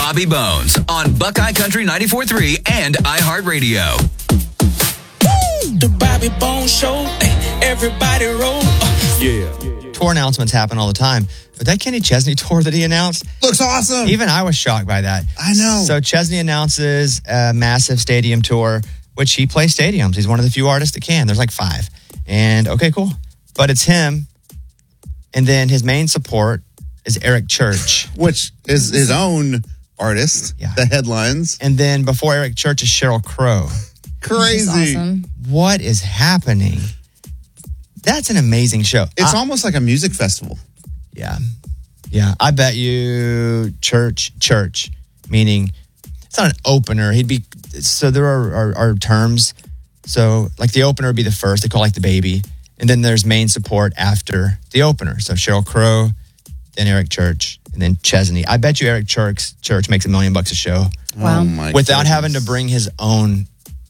Bobby Bones on Buckeye Country 94.3 and iHeartRadio. The Bobby Bones Show. Everybody roll. Yeah. Tour announcements happen all the time. But that Kenny Chesney tour that he announced looks awesome. Even I was shocked by that. I know. So Chesney announces a massive stadium tour, which he plays stadiums. He's one of the few artists that can. There's like 5. And okay, cool. But it's him. And then his main support is Eric Church, which is his own artist. Yeah. The headlines. And then before Eric Church is Sheryl Crow. Crazy. Awesome. What is happening? That's an amazing show. It's almost like a music festival. Yeah. Yeah. I bet you church, meaning it's not an opener. So there are terms. So like the opener would be the first. They call it like the baby. And then there's main support after the opener. So Sheryl Crow, then Eric Church, and then Chesney. I bet you Eric Church makes $1 million a show. Wow. Oh my without goodness. having to bring his own,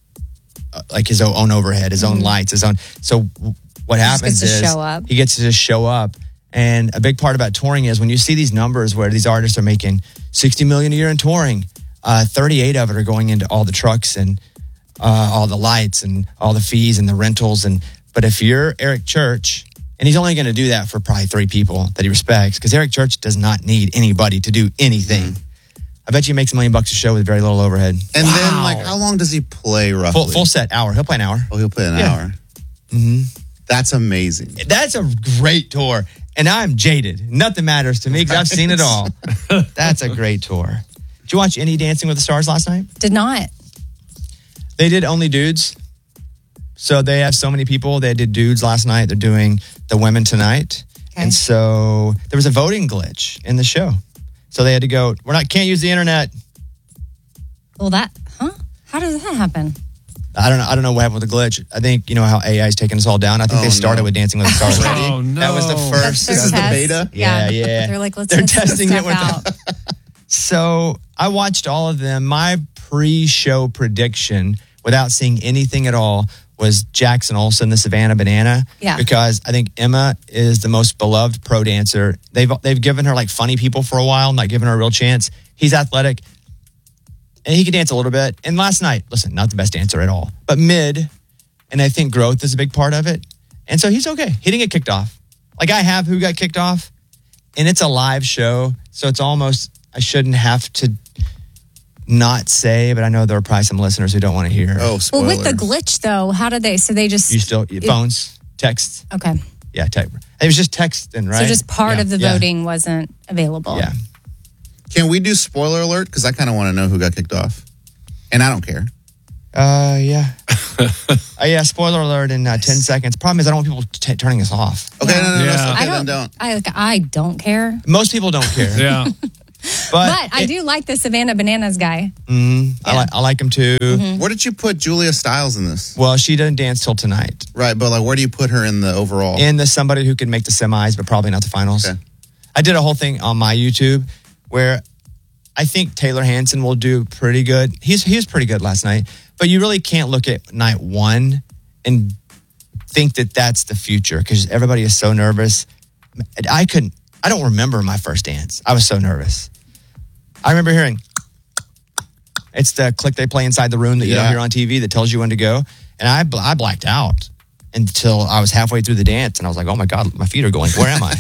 his own overhead, his own lights, his own. So what happens gets to is show up. he gets to just show up. And a big part about touring is when you see these numbers where these artists are making $60 million a year in touring, 38 of it are going into all the trucks and all the lights and all the fees and the rentals. But if you're Eric Church, and he's only going to do that for probably 3 people that he respects, because Eric Church does not need anybody to do anything. I bet you he makes $1 million a show with very little overhead. And then, like, how long does he play roughly? Full set hour. He'll play an hour. Oh, he'll play an hour. Mm-hmm. That's amazing. That's a great tour. And I'm jaded. Nothing matters to me because I've seen it all. That's a great tour. Did you watch any Dancing with the Stars last night? Did not. They did only dudes. So they have so many people. They did dudes last night. They're doing the women tonight. Okay. And so there was a voting glitch in the show. So they had to go, can't use the internet. Well, how does that happen? I don't know what happened with the glitch. I think, you know how AI is taking us all down. I think they started with Dancing with the Stars already. Oh, no. That was the first. This is the beta? Yeah. They're like, let's They're test this testing it stuff with out. So I watched all of them. My pre-show prediction, without seeing anything at all, was Jackson Olsen, the Savannah Banana. Yeah. Because I think Emma is the most beloved pro dancer. They've given her like funny people for a while, not giving her a real chance. He's athletic. And he can dance a little bit. And last night, listen, not the best dancer at all, but mid. And I think growth is a big part of it. And so he's okay. He didn't get kicked off. Like I have who got kicked off. And it's a live show. So it's almost, I shouldn't have to not say, but I know there are probably some listeners who don't want to hear. Oh, spoilers. Well, with the glitch, though, how did they? So they just. Phones, texts. Okay. Yeah, it was just texting, right? So just part of the voting wasn't available. Yeah. Can we do spoiler alert? Because I kind of want to know who got kicked off. And I don't care. Yeah. Yeah, spoiler alert in 10 seconds. Problem is I don't want people turning us off. Okay, no. Yeah. Okay, then don't. I don't care. Most people don't care. Yeah. But I do like the Savannah Bananas guy. I like him too. Mm-hmm. Where did you put Julia Stiles in this? Well, she doesn't dance till tonight. Right, but like, where do you put her in the overall? In the somebody who can make the semis, but probably not the finals. Okay. I did a whole thing on my YouTube where I think Taylor Hanson will do pretty good. He was pretty good last night, but you really can't look at night 1 and think that that's the future because everybody is so nervous. I don't remember my first dance. I was so nervous. I remember hearing, it's the click they play inside the room that you don't hear on TV that tells you when to go. And I blacked out until I was halfway through the dance. And I was like, oh my God, my feet are going. Where am I?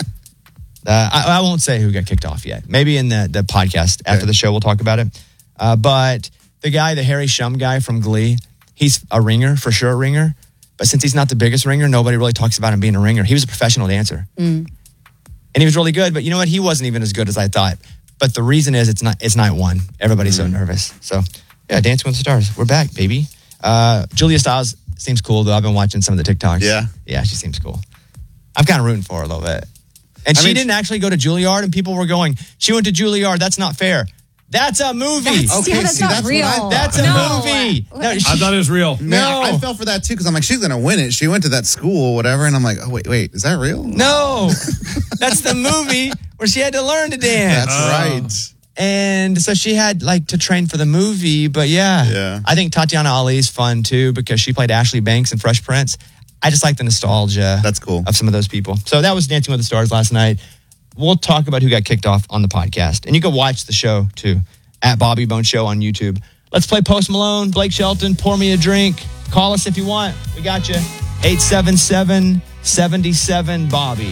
I won't say who got kicked off yet. Maybe in the podcast after the show, we'll talk about it. But the guy, the Harry Shum guy from Glee, he's a ringer, for sure a ringer. But since he's not the biggest ringer, nobody really talks about him being a ringer. He was a professional dancer. And he was really good. But you know what? He wasn't even as good as I thought. But the reason is it's night 1. Everybody's so nervous. So, yeah, Dancing with the Stars. We're back, baby. Julia Stiles seems cool, though. I've been watching some of the TikToks. Yeah? Yeah, she seems cool. I'm kind of rooting for her a little bit. And she didn't actually go to Juilliard, and people were going, she went to Juilliard. That's not fair. That's a movie. That's not real. That's a movie. No, I thought it was real. Man, I fell for that too because I'm like, she's going to win it. She went to that school, whatever. And I'm like, oh, wait, is that real? No. That's the movie where she had to learn to dance. That's right. And so she had to train for the movie. But yeah. I think Tatiana Ali's fun too because she played Ashley Banks in Fresh Prince. I just like the nostalgia. That's cool. Of some of those people. So that was Dancing with the Stars last night. we'll talk about who got kicked off on the podcast. And you can watch the show, too, at Bobby Bone Show on YouTube. Let's play Post Malone, Blake Shelton, Pour Me a Drink. Call us if you want. We got you. 877-77-BOBBY.